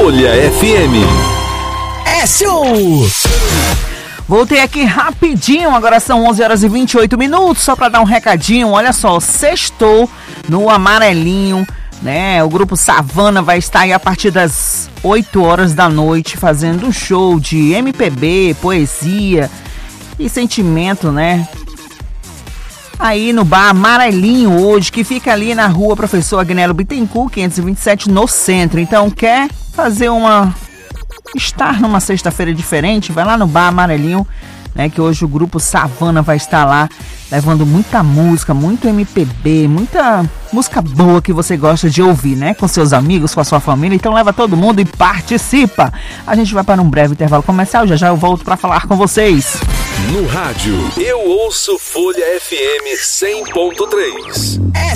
Folha FM. É show! Voltei aqui rapidinho, agora são 11h28, só para dar um recadinho. Olha só, sextou no Amarelinho, né? O grupo Savana vai estar aí a partir das 8 horas da noite fazendo um show de MPB, poesia e sentimento, né? Aí no bar Amarelinho hoje, que fica ali na rua Professor Agnello Bittencourt, 527, no centro. Então, quer fazer estar numa sexta-feira diferente, vai lá no bar Amarelinho, né? Que hoje o grupo Savana vai estar lá, levando muita música, muito MPB, muita música boa que você gosta de ouvir, né? Com seus amigos, com a sua família. Então leva todo mundo e participa. A gente vai para um breve intervalo comercial, já eu volto para falar com vocês. No rádio, eu ouço Folha FM 100.3.